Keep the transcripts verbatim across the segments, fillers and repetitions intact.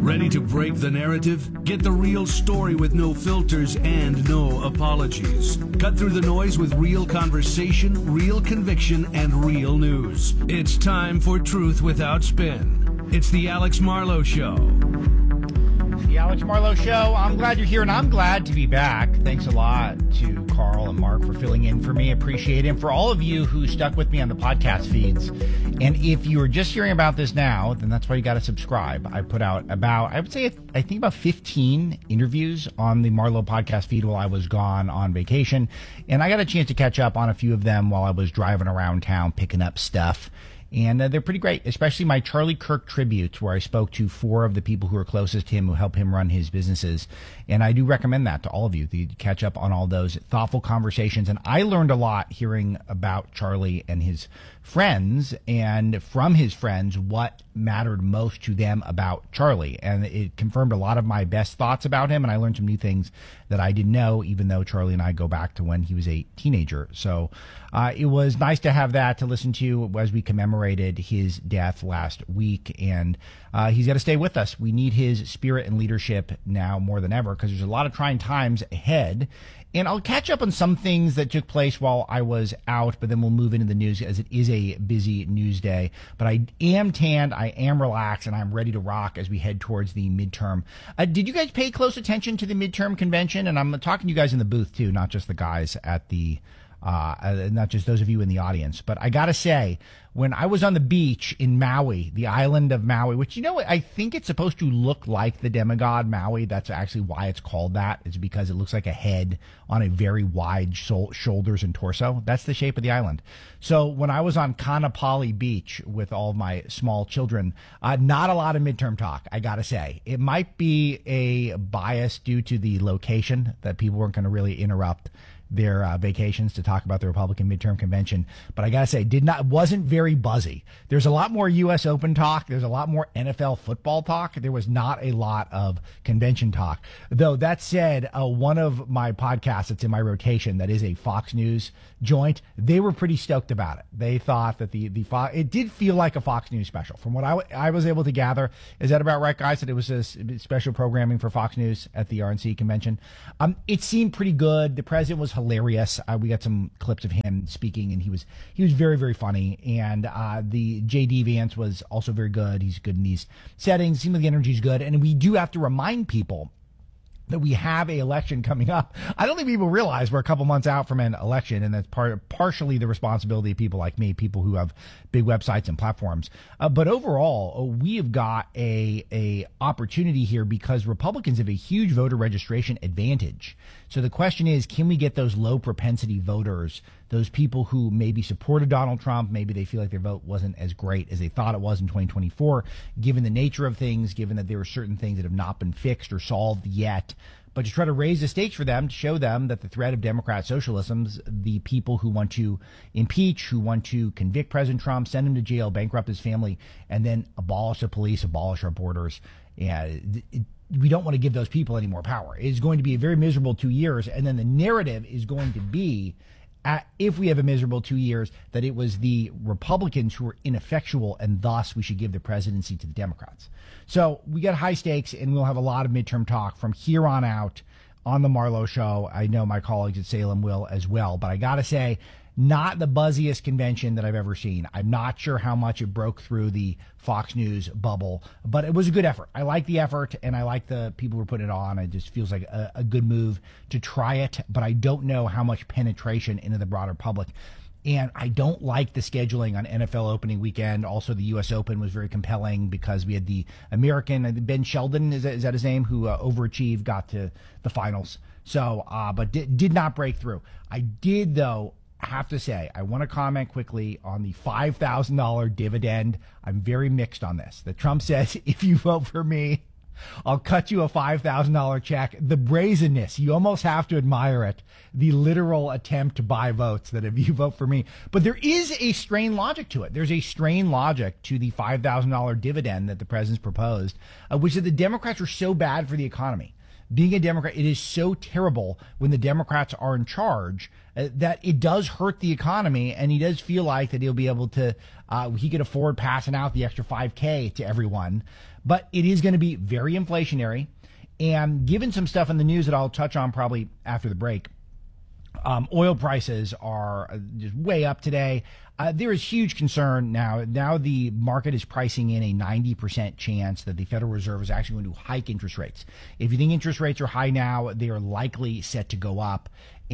Ready to break the narrative? Get the real story with no filters and no apologies. Cut through the noise with real conversation, real conviction, and real news. It's time for Truth Without Spin. It's the Alex Marlow Show. The Alex Marlow Show. I'm glad you're here, and I'm glad to be back. Thanks a lot to Carl and Mark for filling in for me. Appreciate it. And for all of you who stuck with me on the podcast feeds, and if you are just hearing about this now, then that's why you got to subscribe. I put out about, I would say, I think about fifteen interviews on the Marlow podcast feed while I was gone on vacation, and I got a chance to catch up on a few of them while I was driving around town picking up stuff. And uh, they're pretty great, especially my Charlie Kirk tributes, where I spoke to four of the people who are closest to him, who help him run his businesses. And I do recommend that to all of you, to catch up on all those thoughtful conversations. And I learned a lot hearing about Charlie and his friends, and from his friends, what mattered most to them about Charlie. And it confirmed a lot of my best thoughts about him, and I learned some new things that I didn't know, even though Charlie and I go back to when he was a teenager. So uh, it was nice to have that to listen to as we commemorated his death last week. And uh, he's got to stay with us. We need his spirit and leadership now more than ever, because there's a lot of trying times ahead. And I'll catch up on some things that took place while I was out, but then we'll move into the news, as it is a busy news day. But I am tanned, I am relaxed, and I'm ready to rock as we head towards the midterm. Uh, did you guys pay close attention to the midterm convention? And I'm talking to you guys in the booth, too, not just the guys at the Uh, uh, not just those of you in the audience. But I got to say, when I was on the beach in Maui, the island of Maui, which, you know, I think it's supposed to look like the demigod Maui. That's actually why it's called that. It's because it looks like a head on a very wide sol- shoulders and torso. That's the shape of the island. So when I was on Kanapali Beach with all of my small children, uh, not a lot of midterm talk, I got to say. It might be a bias due to the location, that people weren't going to really interrupt their uh, vacations to talk about the Republican midterm convention. But I got to say, did not wasn't very buzzy. There's a lot more U S Open talk. There's a lot more N F L football talk. There was not a lot of convention talk. Though, that said, uh, one of my podcasts that's in my rotation, that is a Fox News joint, they were pretty stoked about it. They thought that the, the Fo- it did feel like a Fox News special. From what I, w- I was able to gather, is that about right, guys, that it was a s- special programming for Fox News at the R N C convention? Um, it seemed pretty good. The president was hilarious. Uh, we got some clips of him speaking, and he was he was very, very funny. And uh, the J D Vance was also very good. He's good in these settings. Seems like the energy's good. And we do have to remind people that we have a election coming up. I don't think people realize we're a couple months out from an election, and that's part partially the responsibility of people like me, people who have big websites and platforms. Uh, but overall, uh, we have got a a opportunity here because Republicans have a huge voter registration advantage. So the question is, can we get those low propensity voters, those people who maybe supported Donald Trump, maybe they feel like their vote wasn't as great as they thought it was in twenty twenty-four, given the nature of things, given that there are certain things that have not been fixed or solved yet, but to try to raise the stakes for them, to show them that the threat of Democrat socialism, the people who want to impeach, who want to convict President Trump, send him to jail, bankrupt his family, and then abolish the police, abolish our borders, and it, we don't want to give those people any more power. It's going to be a very miserable two years, and then the narrative is going to be, Uh, if we have a miserable two years, that it was the Republicans who were ineffectual, and thus we should give the presidency to the Democrats. So we got high stakes, and we'll have a lot of midterm talk from here on out on the Marlow Show. I know my colleagues at Salem will as well, but I got to say, not the buzziest convention that I've ever seen. I'm not sure how much it broke through the Fox News bubble, but it was a good effort. I like the effort, and I like the people who are putting it on. It just feels like a, a good move to try it, but I don't know how much penetration into the broader public. And I don't like the scheduling on N F L opening weekend. Also, the U S Open was very compelling because we had the American, Ben Sheldon, is that, is that his name, who uh, overachieved, got to the finals. So, uh, but did, did not break through. I did, though, have to say, I want to comment quickly on the five thousand dollars dividend. I'm very mixed on this. That Trump says, if you vote for me, I'll cut you a five thousand dollars check. The brazenness, you almost have to admire it. The literal attempt to buy votes, that if you vote for me. But there is a strained logic to it. There's a strained logic to the five thousand dollars dividend that the president's proposed, uh, which is that the Democrats are so bad for the economy being a Democrat, it is so terrible when the Democrats are in charge uh, that it does hurt the economy, and he does feel like that he'll be able to, uh, he could afford passing out the extra five K to everyone. But it is going to be very inflationary. And given some stuff in the news that I'll touch on probably after the break, um, oil prices are just way up today. Uh, there is huge concern now. Now the market is pricing in a ninety percent chance that the Federal Reserve is actually going to hike interest rates. If you think interest rates are high now, they are likely set to go up.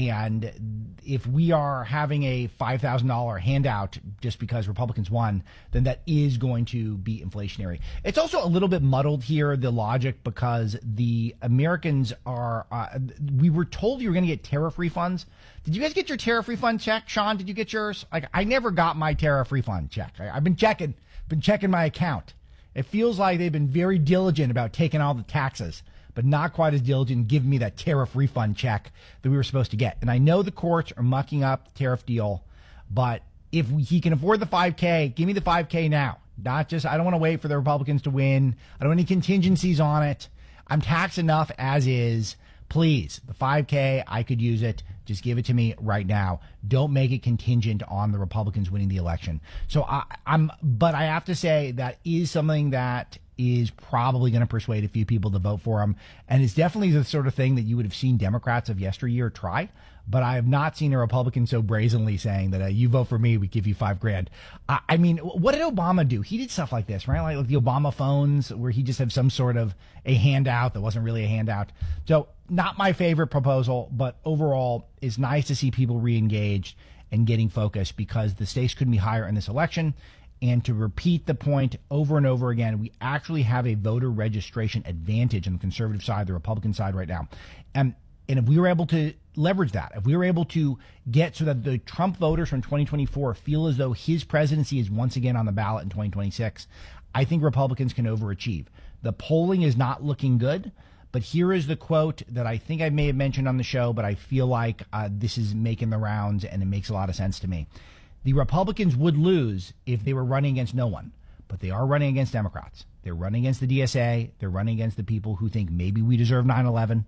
And if we are having a five thousand dollars handout just because Republicans won, then that is going to be inflationary. It's also a little bit muddled here, the logic, because the Americans are, uh, we were told you were going to get tariff refunds. Did you guys get your tariff refund check? Sean, did you get yours? Like, I never got my tariff refund check. I, I've been checking, been checking my account. It feels like they've been very diligent about taking all the taxes, but not quite as diligent in giving me that tariff refund check that we were supposed to get. And I know the courts are mucking up the tariff deal, but if he can afford the five K, give me the five K now. Not just, I don't want to wait for the Republicans to win. I don't want any contingencies on it. I'm taxed enough as is. Please, the five K, I could use it. Just give it to me right now. Don't make it contingent on the Republicans winning the election. So I, I'm, but I have to say that is something that is probably going to persuade a few people to vote for him. And it's definitely the sort of thing that you would have seen Democrats of yesteryear try. But I have not seen a Republican so brazenly saying that uh, you vote for me, we give you five grand. I, I mean, what did Obama do? He did stuff like this, right? Like, like the Obama phones, where he just had some sort of a handout that wasn't really a handout. So not my favorite proposal, but overall, it's nice to see people re-engaged and getting focused, because the stakes couldn't be higher in this election. And to repeat the point over and over again, we actually have a voter registration advantage on the conservative side, the Republican side right now. And And if we were able to leverage that, if we were able to get so that the Trump voters from twenty twenty-four feel as though his presidency is once again on the ballot in twenty twenty-six, I think Republicans can overachieve. The polling is not looking good, but here is the quote that I think I may have mentioned on the show, but I feel like uh, this is making the rounds and it makes a lot of sense to me. The Republicans would lose if they were running against no one, but they are running against Democrats. They're running against the D S A. They're running against the people who think maybe we deserve nine eleven.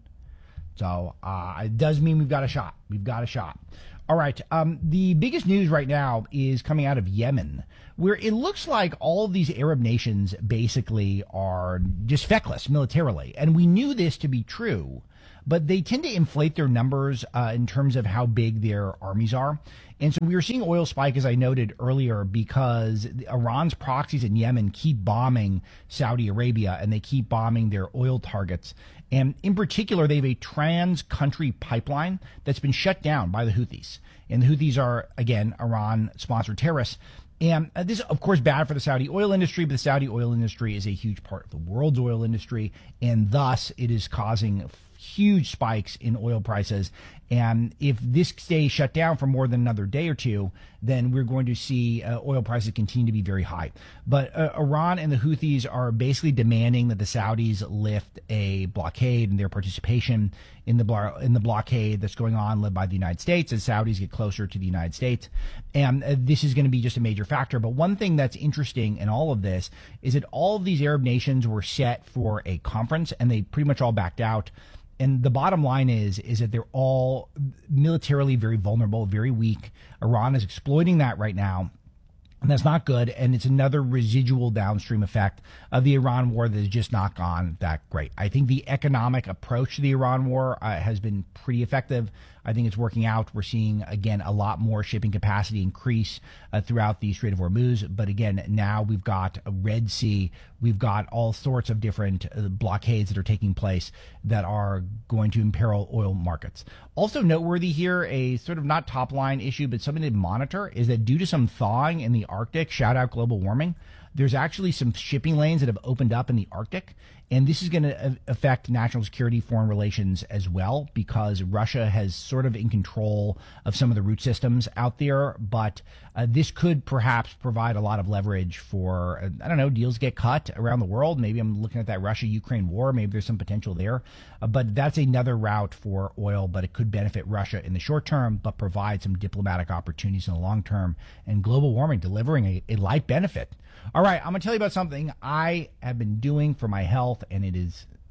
So uh, it does mean we've got a shot. We've got a shot. All right. Um, the biggest news right now is coming out of Yemen, where it looks like all of these Arab nations basically are just feckless militarily. And we knew this to be true, but they tend to inflate their numbers uh, in terms of how big their armies are. And so we were seeing oil spike, as I noted earlier, because Iran's proxies in Yemen keep bombing Saudi Arabia, and they keep bombing their oil targets. And in particular, they have a trans-country pipeline that's been shut down by the Houthis. And the Houthis are, again, Iran-sponsored terrorists. And uh, this is, of course, bad for the Saudi oil industry, but the Saudi oil industry is a huge part of the world's oil industry, and thus it is causing huge spikes in oil prices. And if this stays shut down for more than another day or two, then we're going to see uh, oil prices continue to be very high. But uh, Iran and the Houthis are basically demanding that the Saudis lift a blockade and their participation in the blo- in the blockade that's going on, led by the United States, as Saudis get closer to the United States. And uh, this is going to be just a major factor. But one thing that's interesting in all of this is that all of these Arab nations were set for a conference, and they pretty much all backed out. And the bottom line is, is that they're all militarily very vulnerable, very weak. Iran is exploiting that right now. And that's not good. And it's another residual downstream effect of the Iran war that has just not gone that great. I think the economic approach to the Iran war uh, has been pretty effective. I think it's working out. We're seeing, again, a lot more shipping capacity increase uh, throughout the Strait of Hormuz. But again, now we've got a Red Sea. We've got all sorts of different uh, blockades that are taking place that are going to imperil oil markets. Also noteworthy here, a sort of not top line issue, but something to monitor, is that due to some thawing in the Arctic, shout out global warming, there's actually some shipping lanes that have opened up in the Arctic. And this is going to affect national security, foreign relations as well, because Russia has sort of in control of some of the route systems out there. But uh, this could perhaps provide a lot of leverage for, uh, I don't know, deals get cut around the world. Maybe I'm looking at that Russia-Ukraine war. Maybe there's some potential there. Uh, but that's another route for oil, but it could benefit Russia in the short term, but provide some diplomatic opportunities in the long term. And global warming delivering a, a light benefit. All right, I'm going to tell you about something I have been doing for my health, and it is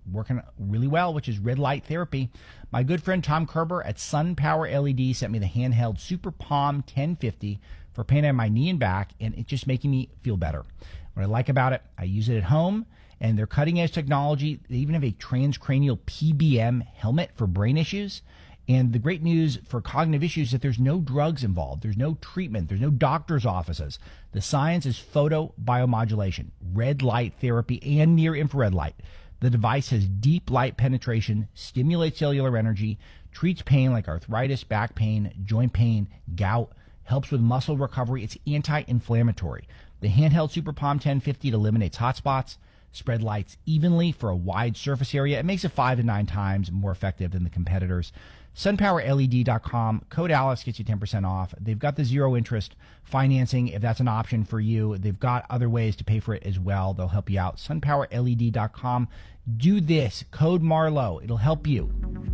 working really well, which is red light therapy. My good friend Tom Kerber at SunPower L E D sent me the handheld Super Palm ten fifty for pain on my knee and back, and it's just making me feel better. What I like about it, I use it at home, and their cutting-edge technology. They even have a transcranial P B M helmet for brain issues. And the great news for cognitive issues is that there's no drugs involved. There's no treatment. There's no doctor's offices. The science is photobiomodulation, red light therapy, and near-infrared light. The device has deep light penetration, stimulates cellular energy, treats pain like arthritis, back pain, joint pain, gout, helps with muscle recovery. It's anti-inflammatory. The handheld Super Palm ten fifty eliminates hot spots, spread lights evenly for a wide surface area. It makes it five to nine times more effective than the competitors. sun power L E D dot com. Code Alice gets you ten percent off. They've got the zero interest financing if that's an option for you. They've got other ways to pay for it as well. They'll help you out. sun power L E D dot com. Do this. Code Marlowe. It'll help you.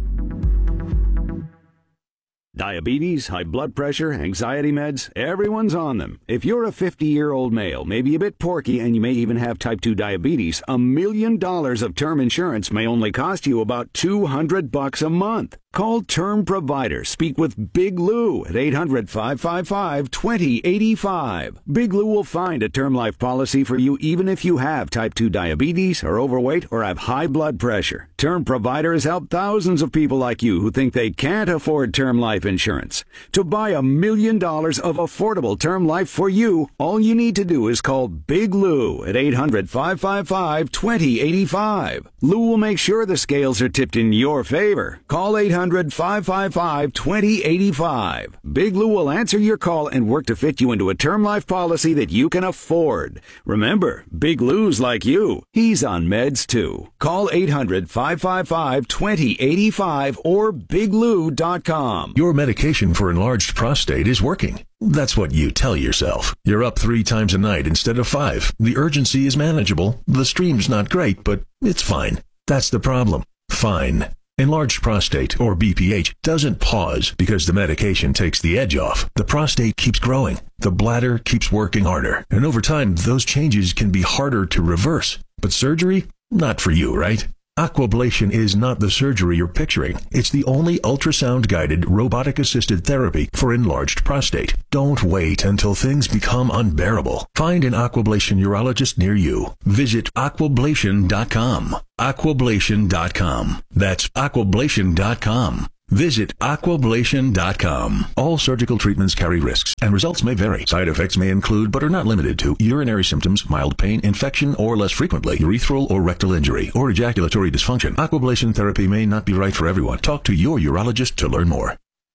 Diabetes, high blood pressure, anxiety meds, everyone's on them. If you're a fifty-year-old male, maybe a bit porky, and you may even have type two diabetes, a million dollars of term insurance may only cost you about two hundred bucks a month. Call Term Provider. Speak with Big Lou at eight hundred, five five five, two zero eight five. Big Lou will find a term life policy for you even if you have type two diabetes, are overweight, or have high blood pressure. Term Provider has helped thousands of people like you who think they can't afford term life insurance. To buy a million dollars of affordable term life for you, all you need to do is call Big Lou at eight hundred, five five five, two zero eight five. Lou will make sure the scales are tipped in your favor. Call eight hundred, five five five, two zero eight five. Big Lou will answer your call and work to fit you into a term life policy that you can afford. Remember, Big Lou's like you. He's on meds too. Call eight hundred, five five five, two zero eight five or big lou dot com. Your medication for enlarged prostate is working. That's what you tell yourself. You're up three times a night instead of five. The urgency is manageable. The stream's not great, but it's fine. That's the problem. Fine. Enlarged prostate, or B P H, doesn't pause because the medication takes the edge off. The prostate keeps growing. The bladder keeps working harder. And over time, those changes can be harder to reverse. But surgery? Not for you, right? Aquablation is not the surgery you're picturing. It's the only ultrasound-guided, robotic-assisted therapy for enlarged prostate. Don't wait until things become unbearable. Find an Aquablation urologist near you. Visit aquablation dot com. aquablation dot com. That's aquablation dot com. Visit aquablation dot com. All surgical treatments carry risks, and results may vary. Side effects may include, but are not limited to, urinary symptoms, mild pain, infection, or less frequently, urethral or rectal injury, or ejaculatory dysfunction. Aquablation therapy may not be right for everyone. Talk to your urologist to learn more.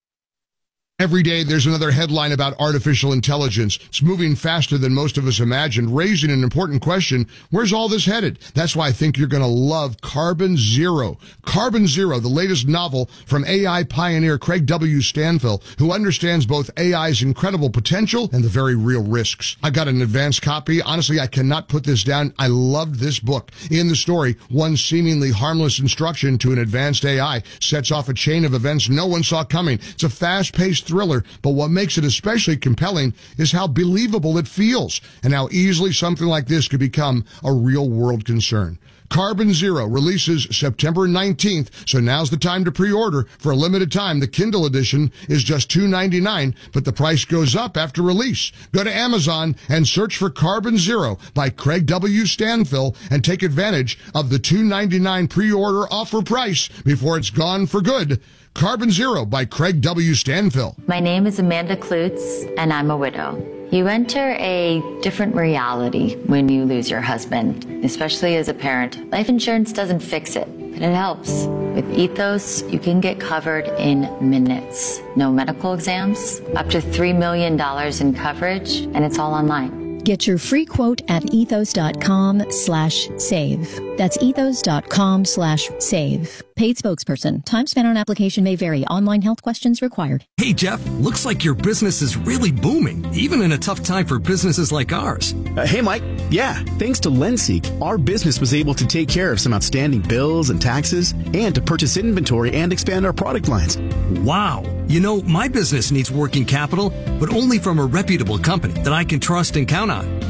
Every day there's another headline about artificial intelligence. It's moving faster than most of us imagined, raising an important question. Where's all this headed? That's why I think you're going to love Carbon Zero. Carbon Zero, the latest novel from A I pioneer Craig W. Stanfill, who understands both A I's incredible potential and the very real risks. I got an advanced copy. Honestly, I cannot put this down. I loved this book. In the story, one seemingly harmless instruction to an advanced A I sets off a chain of events no one saw coming. It's a fast-paced thriller, but what makes it especially compelling is how believable it feels and how easily something like this could become a real-world concern. Carbon Zero releases September nineteenth, so now's the time to pre-order. For a limited time, the Kindle edition is just two ninety-nine, but the price goes up after release. Go to Amazon and search for Carbon Zero by Craig W. Stanfill and take advantage of the two ninety-nine pre-order offer price before it's gone for good. Carbon Zero by Craig W. Stanfill. My name is Amanda Klutz, and I'm a widow. You enter a different reality when you lose your husband, especially as a parent. Life insurance doesn't fix it, but it helps. With Ethos, you can get covered in minutes. No medical exams, up to three million dollars in coverage, and it's all online. Get your free quote at ethos.com slash save. That's ethos.com slash save. Paid spokesperson. Time spent on application may vary. Online health questions required. Hey, Jeff, looks like your business is really booming, even in a tough time for businesses like ours. Uh, hey, Mike. Yeah, thanks to LendSeek, our business was able to take care of some outstanding bills and taxes and to purchase inventory and expand our product lines. Wow. You know, my business needs working capital, but only from a reputable company that I can trust and count on.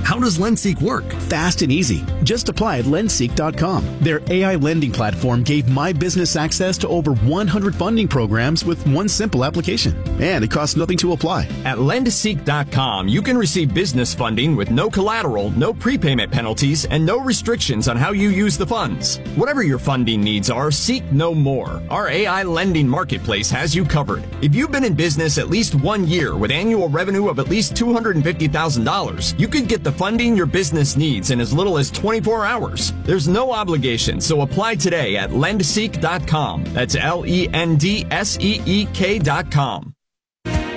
How does LendSeek work? Fast and easy. Just apply at lendseek dot com. Their A I lending platform gave my business access to over one hundred funding programs with one simple application. And it costs nothing to apply. At lendseek dot com, you can receive business funding with no collateral, no prepayment penalties, and no restrictions on how you use the funds. Whatever your funding needs are, seek no more. Our A I lending marketplace has you covered. If you've been in business at least one year with annual revenue of at least two hundred fifty thousand dollars, you could get the funding your business needs in as little as twenty-four hours. There's no obligation, so apply today at lendseek dot com. That's L E N D S E E K dot com.